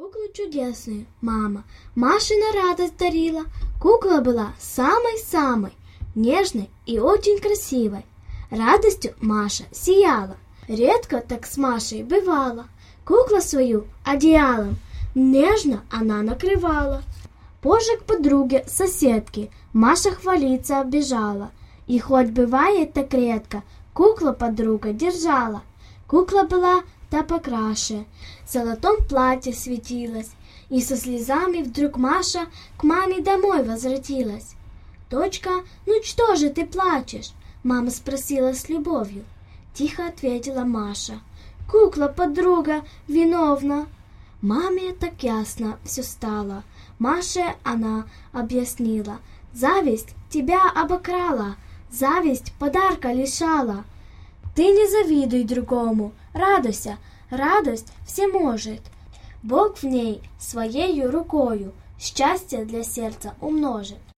Куклу чудесную мама Маше на радость дарила. Кукла была самой-самой нежной и очень красивой. Радостью Маша сияла. Редко так с Машей бывало. Куклу свою одеялом нежно она накрывала. Позже к подруге, соседке, Маша хвалиться оббежала. И хоть бывает так редко, кукла подруга держала. Кукла была та покраше, в золотом платье светилась, и со слезами вдруг Маша к маме домой возвратилась. «Дочка, ну что же ты плачешь?» Мама спросила с любовью. Тихо ответила Маша. «Кукла-подруга виновна». Маме так ясно все стало. Маше она объяснила. «Зависть тебя обокрала, зависть подарка лишала. Ты не завидуй другому, радуйся, радость всеможет. Бог в ней своею рукою счастье для сердца умножит».